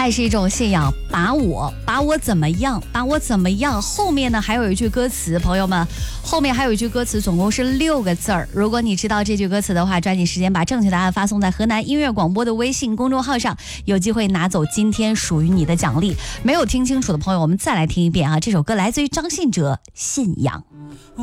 爱是一种信仰，把我怎么样，后面呢还有一句歌词，朋友们，后面还有一句歌词，总共是6个字儿。如果你知道这句歌词的话，抓紧时间把正确答案发送在河南音乐广播的微信公众号上，有机会拿走今天属于你的奖励。没有听清楚的朋友，我们再来听一遍啊！这首歌来自于张信哲，《信仰》。